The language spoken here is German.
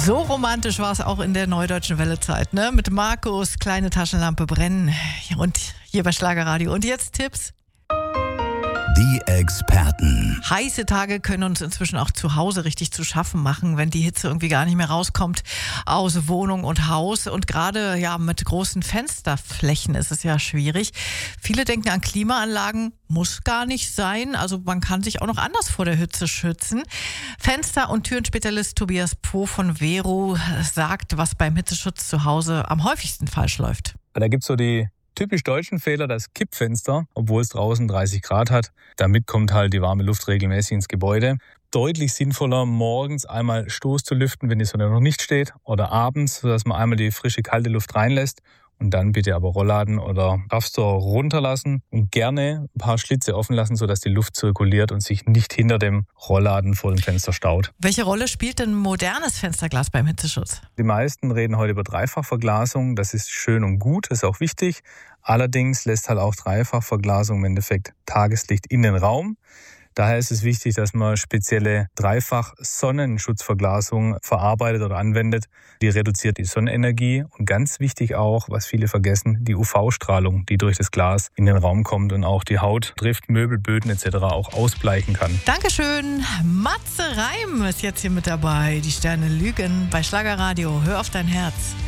So romantisch war es auch in der Neudeutschen Welle-Zeit, ne? Mit Markus, kleine Taschenlampe brennen und hier bei Schlagerradio. Und jetzt Tipps. Die Experten. Heiße Tage können uns inzwischen auch zu Hause richtig zu schaffen machen, wenn die Hitze irgendwie gar nicht mehr rauskommt aus Wohnung und Haus. Und gerade mit großen Fensterflächen ist es ja schwierig. Viele denken an Klimaanlagen, muss gar nicht sein. Also man kann sich auch noch anders vor der Hitze schützen. Fenster- und Türenspezialist Tobias Poh von Vero sagt, was beim Hitzeschutz zu Hause am häufigsten falsch läuft. Da gibt's so die typisch deutschen Fehler, das Kippfenster, obwohl es draußen 30 Grad hat. Damit kommt halt die warme Luft regelmäßig ins Gebäude. Deutlich sinnvoller, morgens einmal Stoß zu lüften, wenn die Sonne noch nicht steht, oder abends, sodass man einmal die frische, kalte Luft reinlässt. Und dann bitte aber Rollladen oder Raffstor runterlassen und gerne ein paar Schlitze offen lassen, sodass die Luft zirkuliert und sich nicht hinter dem Rollladen vor dem Fenster staut. Welche Rolle spielt denn modernes Fensterglas beim Hitzeschutz? Die meisten reden heute über Dreifachverglasung. Das ist schön und gut, das ist auch wichtig. Allerdings lässt halt auch Dreifachverglasung im Endeffekt Tageslicht in den Raum. Daher ist es wichtig, dass man spezielle Dreifach-Sonnenschutzverglasung verarbeitet oder anwendet. Die reduziert die Sonnenenergie und ganz wichtig auch, was viele vergessen, die UV-Strahlung, die durch das Glas in den Raum kommt und auch die Haut trifft, Möbel, Böden etc. auch ausbleichen kann. Dankeschön. Matze Reim ist jetzt hier mit dabei. Die Sterne lügen bei Schlagerradio. Hör auf dein Herz.